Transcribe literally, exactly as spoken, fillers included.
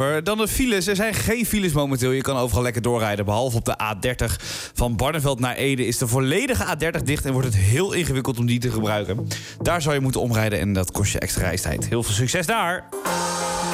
Dan de files. Er zijn geen files momenteel. Je kan overal lekker doorrijden. Behalve op de A dertig van Barneveld naar Ede is de volledige A dertig dicht en wordt het heel ingewikkeld om die te gebruiken. Daar zou je moeten omrijden en dat kost je extra reistijd. Heel veel succes daar!